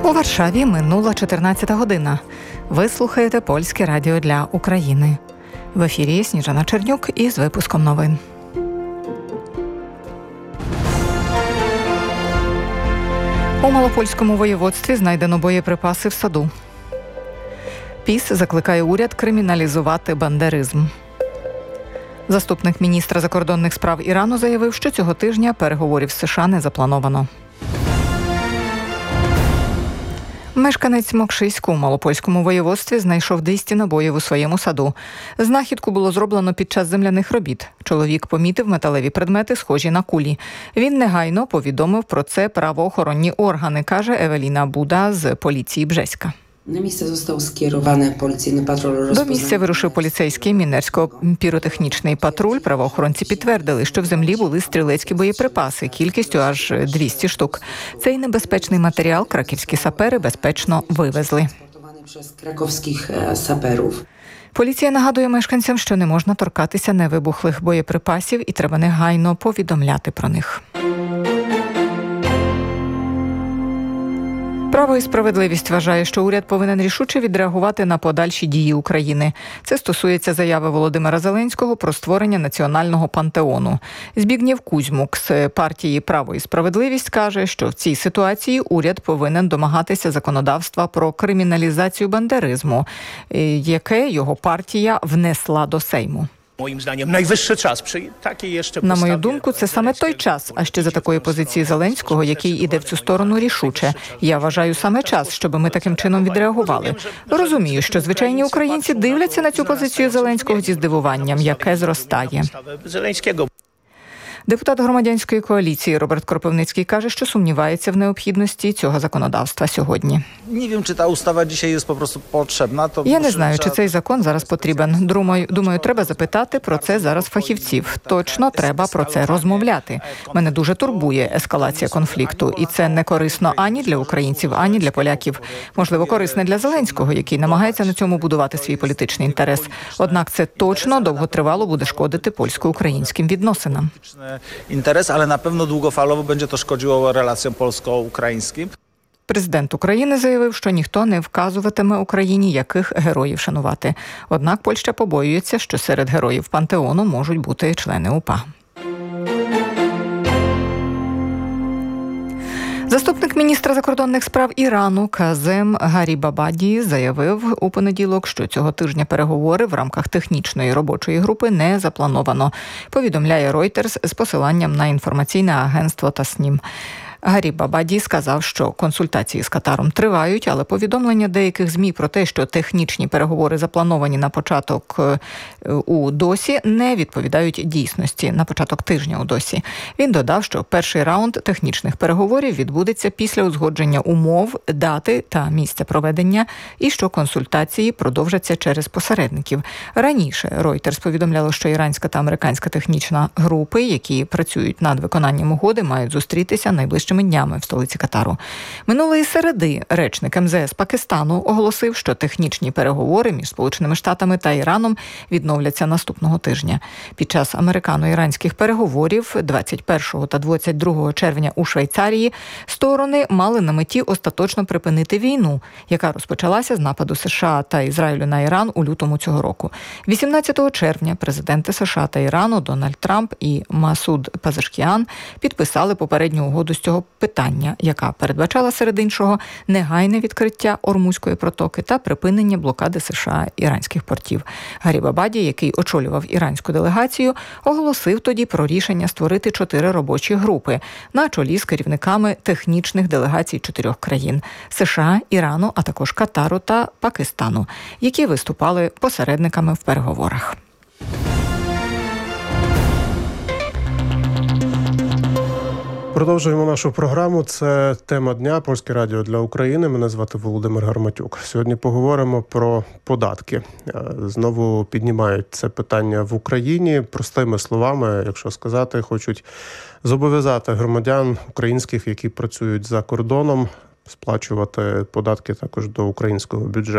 У Варшаві минула 14 година. Ви слухаєте Польське радіо для України. В ефірі Сніжана Чернюк із випуском новин. У Малопольському воєводстві знайдено боєприпаси в саду. ПіС закликає уряд криміналізувати бандеризм. Заступник міністра закордонних справ Ірану заявив, що цього тижня переговорів з США не заплановано. Мешканець Мокшиську у Малопольському воєводстві знайшов 200 набоїв у своєму саду. Знахідку було зроблено під час земляних робіт. Чоловік помітив металеві предмети, схожі на кулі. Він негайно повідомив про це правоохоронні органи, каже Евеліна Буда з поліції Бжеська. На місце został skierowany policyjny patrol. До місця вирушив поліцейський Мінерсько-піротехнічний патруль. Правоохоронці підтвердили, що в землі були стрілецькі боєприпаси, кількістю аж 200 штук. Цей небезпечний матеріал краківські сапери безпечно вивезли. Przez krakowskich saperów. Поліція нагадує мешканцям, що не можна торкатися невибухлих боєприпасів і треба негайно повідомляти про них. «Право і справедливість» вважає, що уряд повинен рішуче відреагувати на подальші дії України. Це стосується заяви Володимира Зеленського про створення національного пантеону. Збігнєв Кузьмук з партії «Право і справедливість» каже, що в цій ситуації уряд повинен домагатися законодавства про криміналізацію бандеризму, яке його партія внесла до Сейму. На мою думку, це саме той час, а ще за такої позиції Зеленського, який іде в цю сторону рішуче. Я вважаю саме час, щоб ми таким чином відреагували. Розумію, що звичайні українці дивляться на цю позицію Зеленського зі здивуванням, яке зростає. Депутат громадянської коаліції Роберт Кропивницький каже, що сумнівається в необхідності цього законодавства сьогодні. Я не знаю, чи цей закон зараз потрібен. Думаю, треба запитати про це зараз фахівців. Точно треба про це розмовляти. Мене дуже турбує ескалація конфлікту. І це не корисно ані для українців, ані для поляків. Можливо, корисне для Зеленського, який намагається на цьому будувати свій політичний інтерес. Однак це точно довготривало буде шкодити польсько-українським відносинам. Interes, ale na pewno długofalowo będzie to szkodziło relacjom polsko-ukraińskim. Президент України заявив, що ніхто не вказуватиме Україні, яких героїв шанувати. Однак Польща побоюється, що серед героїв пантеону можуть бути члени УПА. Заступник міністра закордонних справ Ірану Казем Гарібабаді заявив у понеділок, що цього тижня переговори в рамках технічної робочої групи не заплановано, повідомляє Reuters з посиланням на інформаційне агентство Таснім. Гарібабаді сказав, що консультації з Катаром тривають, але повідомлення деяких ЗМІ про те, що технічні переговори заплановані на початок у Досі, не відповідають дійсності, на початок тижня у Досі. Він додав, що перший раунд технічних переговорів відбудеться після узгодження умов, дати та місця проведення, і що консультації продовжаться через посередників. Раніше Reuters повідомляло, що іранська та американська технічна групи, які працюють над виконанням угоди, мають зустрітися найближчими днями в столиці Катару. Минулої середи речник МЗС Пакистану оголосив, що технічні переговори між Сполученими Штатами та Іраном відновляться наступного тижня. Під час американо-іранських переговорів 21 та 22 червня у Швейцарії сторони мали на меті остаточно припинити війну, яка розпочалася з нападу США та Ізраїлю на Іран у лютому цього року. 18 червня президенти США та Ірану Дональд Трамп і Масуд Пезешкіан підписали попередню угоду з цього питання, яка передбачала, серед іншого, негайне відкриття Ормузької протоки та припинення блокади США іранських портів. Гарібабаді, який очолював іранську делегацію, оголосив тоді про рішення створити 4 робочі групи на чолі з керівниками технічних делегацій 4 країн – США, Ірану, а також Катару та Пакистану, які виступали посередниками в переговорах. Продовжуємо нашу програму. Це тема дня Польське радіо для України. Мене звати Володимир Гарматюк. Сьогодні поговоримо про податки. Знову піднімають це питання в Україні. Простими словами, якщо сказати, хочуть зобов'язати громадян українських, які працюють за кордоном, сплачувати податки також до українського бюджету.